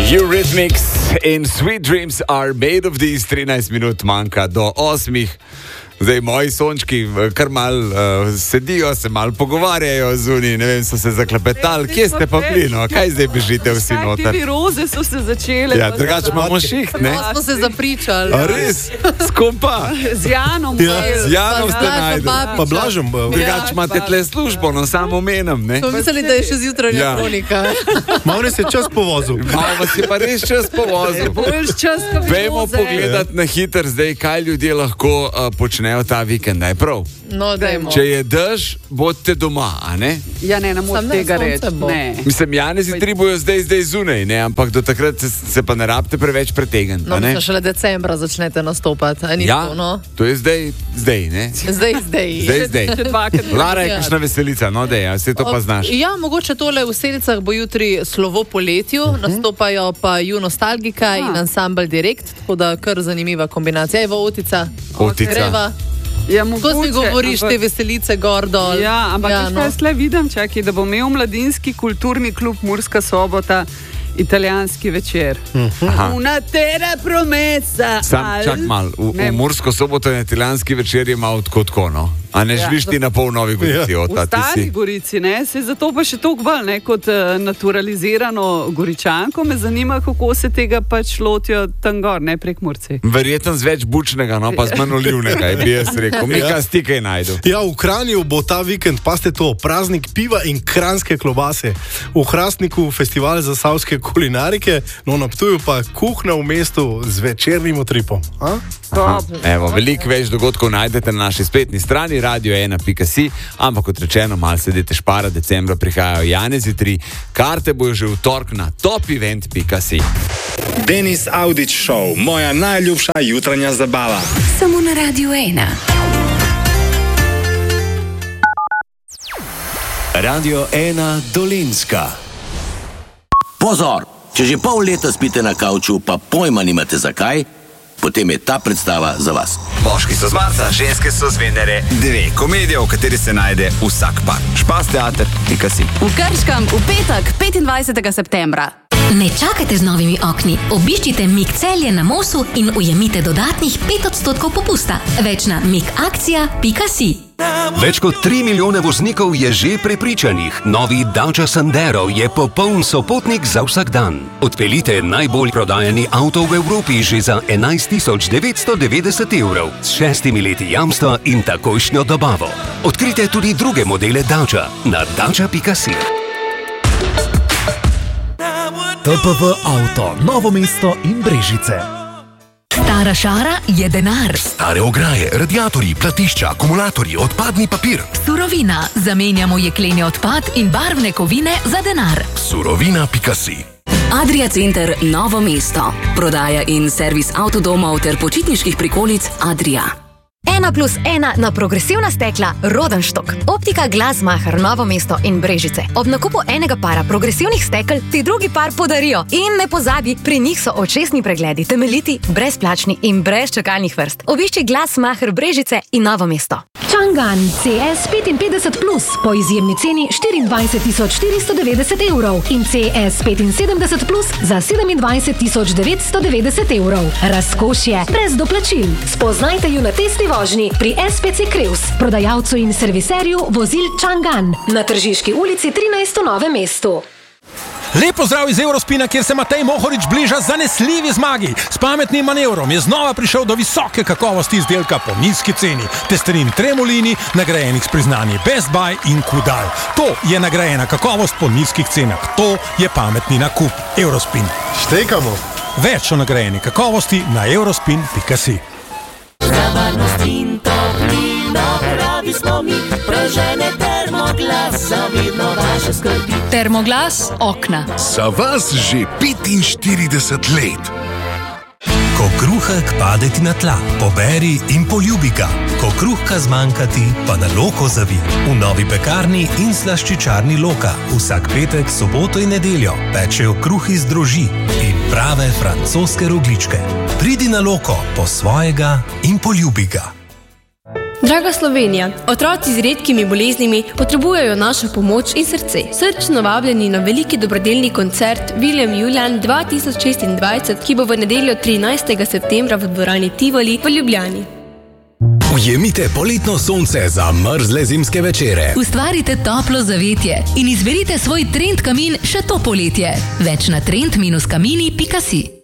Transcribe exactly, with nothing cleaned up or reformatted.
Eurythmics in Sweet Dreams are made of these. trinajst minut manjka do osmih. Zdaj, moji sončki kar mal uh, sedijo, se mal pogovarjajo zunaj, ne vem, so se zaklepetali. Kje ste pa bili, no? Kaj zdaj bežite vsi noter? Ti roze so se začele. Ja, drugače imamo šiht, ne? Smo se zapričali. A res? S kom pa? Z Janom. Ja, z Janom ste najdel. Pa Blažem. Drugače imate tle službo, no samo omenem, ne? Smo mislili, da je še zjutranja Ja. kronika. Malo res je čas povozil. Malo vas je pa res čas povozil. Boljš čas, ko bi Vemo roze. pogledati na hiter zdaj, kaj ljudje lahko uh, počnejo ta vikend, je prav? No, dajmo. Če je dež, bodite doma, a ne? Ja, ne, ne Samo morem ne, tega sonce reči. bo. Ne. Mislim, Janezi tri bojo zdaj, zdaj zunaj, ne? Ampak do takrat se, se pa ne rabite preveč pretegniti, No, a ne? mislim, šele decembra začnete nastopati. A ni Ja, to, no? to je zdaj, zdaj, ne? Zdaj, zdaj. Zdaj, zdaj. Še dvakrat. Lara je Ja. kakšna veselica, no, dej, a vse to pa znaš. Ja, mogoče tole v Selicah bo jutri slovo poletju, uh -huh. nastopajo pa Ju Nostalgika in ansambl Direkt, tako da kar zanimiva kombinacija. Evo, Otica. Otica. Greva. Ja, Ko mogoče, si govoriš ampak- te veselice gor dol. Ja, ampak ja, no. jaz tle vidim, čakaj, da bo imel mladinski kulturni klub Murska Sobota italijanski večer. Aha. Una terra promesa. Sam, al- čak mal, v, Ne, v Mursko Soboto in italijanski večer je malo tako tako, no? A ne Ja. želiš ti na pol Novi Gorici, V Ota, ti Stari si? Gorici, ne, se zato pa še toliko bolj, ne, kot uh, naturalizirano Goričanko, me zanima, kako se tega pač lotijo tam gor, ne prek Murci. Verjetno z več bučnega, no, pa z manj olivnega, bi jaz rekel. Mika stikaj najdu. Ja, v Kranju bo ta vikend, paste to, praznik piva in kranjske klobase. V Hrastniku festival za savske kulinarike, no na Ptuju pa kuhna v mestu z večernim utripom. A? Aha. Evo, veliko več dogodkov najdete na naši spletni strani radio ena pika si, ampak kot rečeno, malo sedite špara, decembra prihajajo Janezi tri, karte bojo že v torek na topevent pika si. Denis Audić Show, moja najljubša jutranja zabava. Samo na Radio ena. Radio ena Dolenjska. Pozor! Če že pol leta spite na kavču, pa pojma nimate zakaj, potem je ta predstava za vas. Moški so z Marsa, ženske so z Venere. Dve komedije, v kateri se najde vsak par. Špas teater, pika si. V Krškem v petek, petindvajsetega septembra. Ne čakajte z novimi okni. Obiščite Mik Celje na Mosu in ujemite dodatnih pet odstotkov popusta. Več na mikakcija pika si. Več kot tri milijone voznikov je že prepričanih. Novi Dacia Sandero je popoln sopotnik za vsak dan. Odpeljite najbolj prodajani avto v Evropi že za enajst tisoč devetsto devetdeset evrov s šestimi leti jamstva in takojšnjo dobavo. Odkrite tudi druge modele Dacia na dacia pika si. T P V Avto, Novo mesto in Brežice. Stara šara je denar. Stare ograje, radiatorji, platišča, akumulatorji, odpadni papir. Surovina. Zamenjamo jekleni odpad in barvne kovine za denar. Surovina pika si. Adria Center Novo mesto. Prodaja in servis avtodomov ter počitniških prikolic Adria. Ena plus ena na progresivna stekla Rodenštok. Optika Glasmacher Novo mesto in Brežice. Ob nakupu enega para progresivnih stekel ti drugi par podarijo. In ne pozabi, pri njih so očesni pregledi temeljiti, brezplačni in brez čakalnih vrst. Obišči Glasmacher Brežice in Novo mesto. Chang'an C S petinpetdeset plus po izjemni ceni štiriindvajset tisoč štiristo devetdeset evrov in C S petinsedemdeset plus za sedemindvajset tisoč devetsto devetdeset evrov. Razkošje brez doplačil. Spoznajte ju na testi vožnji pri S P C Kreus, prodajalcu in serviserju vozil Chang'an na Tržiški ulici trinajst v Novem mestu. Lep pozdrav iz Eurospina, kjer se Matej Mohorič bliža zanesljivi zmagi. S pametnim manevrom je znova prišel do visoke kakovosti izdelka po nizki ceni. Testerin Tremolini, nagrajenih s priznanji Best Buy in Kudal. To je nagrajena kakovost po nizkih cenah. To je pametni nakup. Eurospin. Štekamo. Več o nagrajeni kakovosti na eurospin pika si. Varnost in toplino, pravi smo mi, pražene Termoglas, zavidno vaše skrbi. Termoglas okna. Za vas že petinštirideset let. Ko kruhek pade ti na tla, poberi in poljubi ga. Ko kruhka zmanjka ti, pa na Loko zavi. V novi pekarni in slaščičarni Loka vsak petek, soboto in nedeljo pečejo kruh iz drožji in prave francoske rogličke. Pridi na Loko po svojega in poljubi ga. Draga Slovenija, otroci z redkimi boleznimi potrebujejo našo pomoč in srce. Srčno vabljeni na veliki dobrodelni koncert William Julian dva tisoč šestindvajset, ki bo v nedeljo trinajstega septembra v dvorani Tivoli v Ljubljani. Ujemite poletno sonce za mrzle zimske večere. Ustvarite toplo zavetje in izberite svoj trend kamin še to poletje. Več na trend kamini pika si.